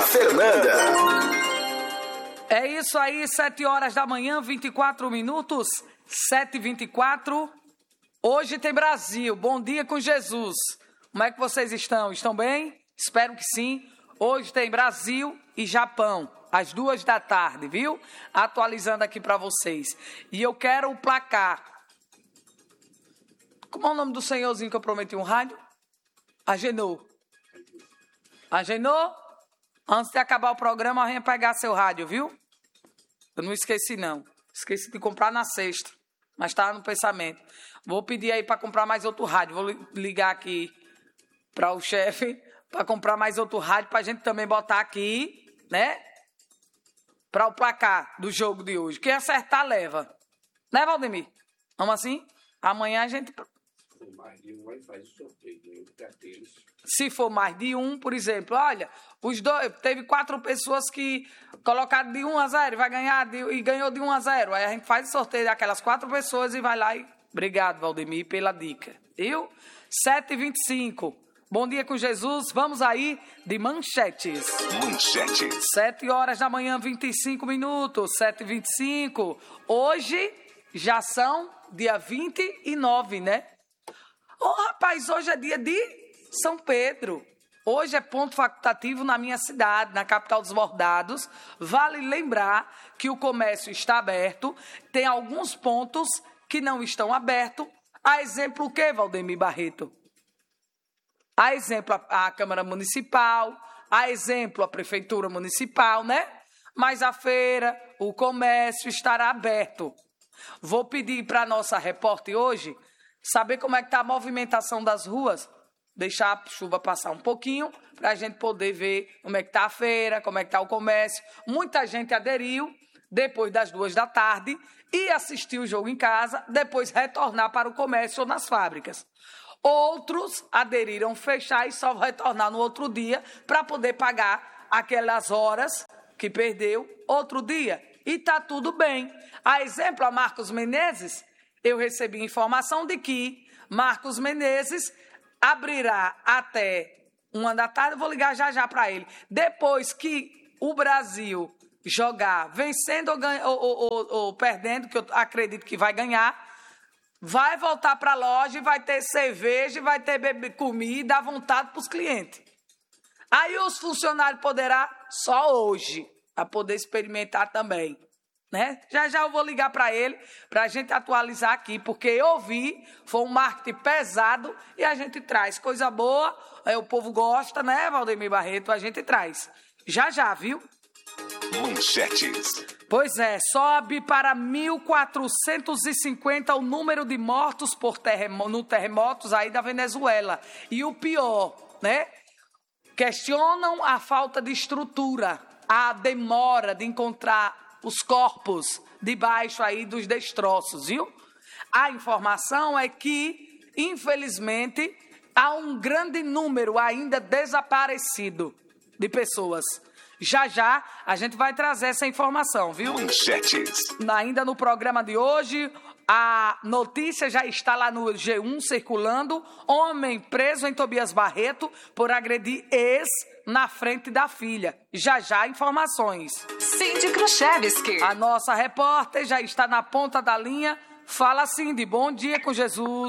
Fernanda. É isso aí, 7 horas da manhã, 24 minutos, 7h24. Hoje tem Brasil, bom dia com Jesus. Como é que vocês estão? Estão bem? Espero que sim. Hoje tem Brasil e Japão, às 14h, viu? Atualizando aqui para vocês. E eu quero o placar. Como é o nome do senhorzinho que eu prometi um rádio? Agenor. Agenor? Antes de acabar o programa, eu venho pegar seu rádio, viu? Eu não esqueci, não. Esqueci de comprar na sexta, mas estava no pensamento. Vou pedir aí para comprar mais outro rádio. Vou ligar aqui para o chefe para comprar mais outro rádio para a gente também botar aqui, né? Para o placar do jogo de hoje. Quem acertar, leva. Né, Valdemir? Vamos assim? Amanhã a gente... Mais de um, aí faz o sorteio de carteiros. Se for mais de um, por exemplo, olha, os dois, teve 4 pessoas que colocaram de 1-0 e vai ganhar e ganhou de 1-0. Aí a gente faz o sorteio daquelas 4 pessoas e vai lá e... Obrigado, Valdemir, pela dica. Viu? 7h25. Bom dia com Jesus. Vamos aí de manchetes. Manchetes. 7 horas da manhã, 25 minutos. 7h25. Hoje já são dia 29, né? Rapaz, hoje é dia de São Pedro. Hoje é ponto facultativo na minha cidade, na capital dos Bordados. Vale lembrar que o comércio está aberto. Tem alguns pontos que não estão abertos. A exemplo o quê, Valdemir Barreto? A exemplo a Câmara Municipal. A exemplo a Prefeitura Municipal, né? Mas a feira, o comércio estará aberto. Vou pedir para a nossa repórter hoje saber como é que está a movimentação das ruas, deixar a chuva passar um pouquinho, para a gente poder ver como é que está a feira, como é que está o comércio. Muita gente aderiu depois das 14h e assistiu o jogo em casa, depois retornar para o comércio ou nas fábricas. Outros aderiram fechar e só retornar no outro dia para poder pagar aquelas horas que perdeu outro dia. E está tudo bem. A exemplo, a Marcos Menezes, eu recebi informação de que Marcos Menezes abrirá até 13h. Eu vou ligar já para ele. Depois que o Brasil jogar vencendo ou perdendo, que eu acredito que vai ganhar, vai voltar para a loja e vai ter cerveja, vai ter comida à vontade para os clientes. Aí os funcionários poderão só hoje, a poder experimentar também. Né? Já eu vou ligar para ele, para a gente atualizar aqui, porque eu vi, foi um marketing pesado e a gente traz coisa boa, o povo gosta, né, Valdemir Barreto? A gente traz. Já, viu? Manchetes. Pois é, sobe para 1.450 o número de mortos no terremotos aí da Venezuela. E o pior, né? Questionam a falta de estrutura, a demora de encontrar os corpos debaixo aí dos destroços, viu? A informação é que, infelizmente, há um grande número ainda desaparecido de pessoas. Já a gente vai trazer essa informação, viu? Manchetes. Ainda no programa de hoje, a notícia já está lá no G1 circulando. Homem preso em Tobias Barreto por agredir ex na frente da filha. Já informações. Cindy Khrushchevsky. A nossa repórter já está na ponta da linha. Fala, Cindy. Bom dia com Jesus.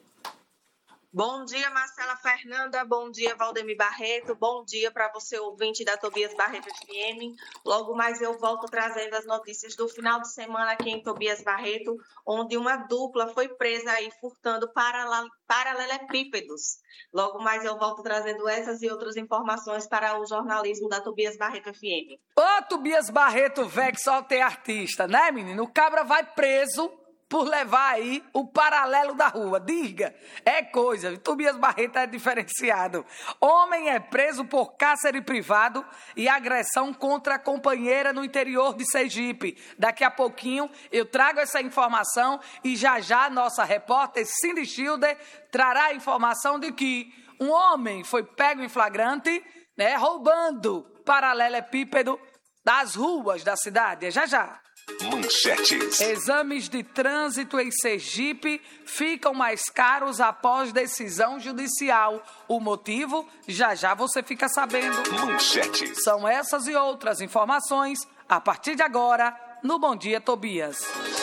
Bom dia, Marcela Fernanda. Bom dia, Valdemir Barreto. Bom dia para você, ouvinte da Tobias Barreto FM. Logo mais eu volto trazendo as notícias do final de semana aqui em Tobias Barreto, onde uma dupla foi presa aí furtando paralelepípedos. Logo mais eu volto trazendo essas e outras informações para o jornalismo da Tobias Barreto FM. Ô, Tobias Barreto, velho, que só tem artista, né, menino? O cabra vai preso por levar aí o paralelo da rua. Diga, é coisa. Tobias Barreto é diferenciado. Homem é preso por cárcere privado e agressão contra a companheira no interior de Sergipe. Daqui a pouquinho eu trago essa informação e já nossa repórter Cindy Schilder trará a informação de que um homem foi pego em flagrante, né, roubando paralelepípedo das ruas da cidade. Já. Manchetes. Exames de trânsito em Sergipe ficam mais caros após decisão judicial. O motivo? Já já você fica sabendo. Manchetes. São essas e outras informações a partir de agora no Bom Dia Tobias.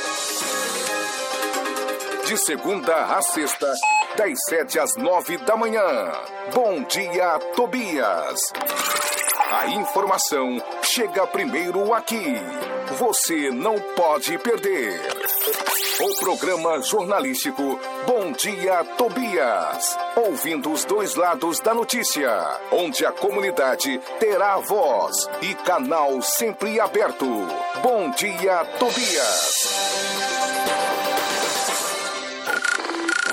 De segunda a sexta, das 7 às 9 da manhã. Bom Dia Tobias. A informação chega primeiro aqui. Você não pode perder. O programa jornalístico Bom Dia Tobias. Ouvindo os dois lados da notícia, onde a comunidade terá voz e canal sempre aberto. Bom Dia Tobias.